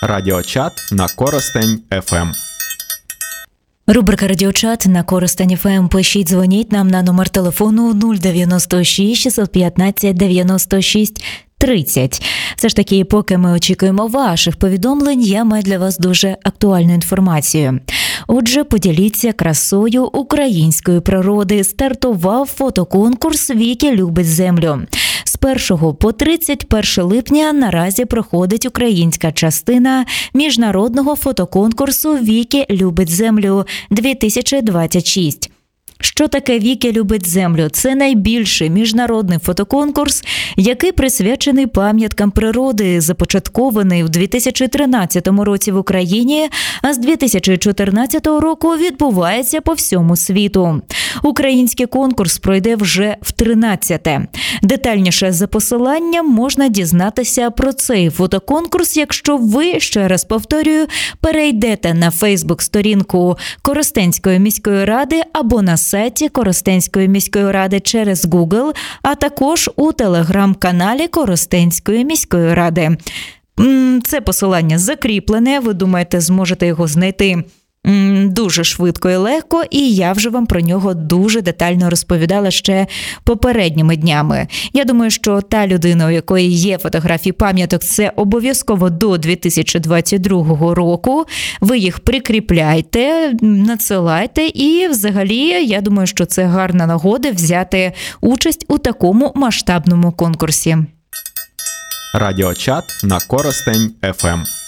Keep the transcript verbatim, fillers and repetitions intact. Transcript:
Радіочат на Коростень еф ем. Рубрика «Радіочат» на Коростень еф ем. Пишіть, дзвоніть нам на номер телефону нуль дев'яносто шість шістсот п'ятнадцять дев'яносто шість тридцять. Все ж таки, поки ми очікуємо ваших повідомлень, я маю для вас дуже актуальну інформацію. Отже, поділіться красою української природи. Стартував фотоконкурс «Віки любить землю». З першого по тридцять перше липня наразі проходить українська частина міжнародного фотоконкурсу «Віки любить землю дві тисячі двадцять шість». Що таке «Віки любить землю»? Це найбільший міжнародний фотоконкурс, який присвячений пам'яткам природи, започаткований в дві тисячі тринадцятому році в Україні, а з дві тисячі чотирнадцятого року відбувається по всьому світу. Український конкурс пройде вже в тринадцяте. Детальніше за посиланням можна дізнатися про цей фотоконкурс, якщо ви, ще раз повторюю, перейдете на фейсбук-сторінку Коростенської міської ради або на сайті Коростенської міської ради через Google, а також у телеграм-каналі Коростенської міської ради. Це посилання закріплене, ви думаєте, зможете його знайти дуже швидко і легко, і я вже вам про нього дуже детально розповідала ще попередніми днями. Я думаю, що та людина, у якої є фотографії пам'яток, це обов'язково до дві тисячі двадцять другого року. Ви їх прикріпляйте, надсилайте, і взагалі, я думаю, що це гарна нагода взяти участь у такому масштабному конкурсі. Радіочат на Коростень еф ем.